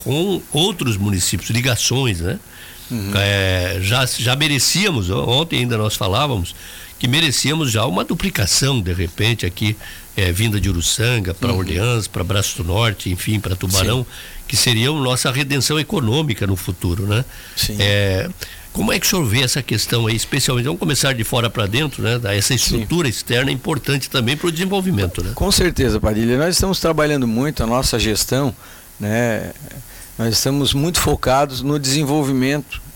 com outros municípios, ligações, né? Já merecíamos, ontem ainda nós falávamos que merecíamos já uma duplicação, de repente, aqui, vinda de Uruçanga para Orleans, para Braço do Norte, enfim, para Tubarão, que seria a nossa redenção econômica no futuro, né? Sim. Como é que o senhor vê essa questão aí, especialmente, vamos começar de fora para dentro, né? Essa estrutura externa é importante também para o desenvolvimento, né? Com certeza, Padilha, nós estamos trabalhando muito, a nossa gestão, né? Nós estamos muito focados no desenvolvimento